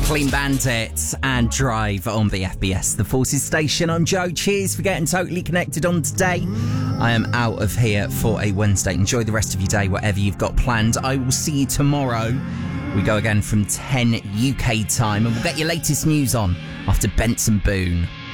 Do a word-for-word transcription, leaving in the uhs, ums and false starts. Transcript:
Clean Bandit and Drive on the F B S, the Forces station. I'm Joe. Cheers for getting totally connected on today. I am out of here for a Wednesday. Enjoy the rest of your day, whatever you've got planned. I will see you tomorrow. We go again from ten U K time, and we'll get your latest news on after Benson Boone.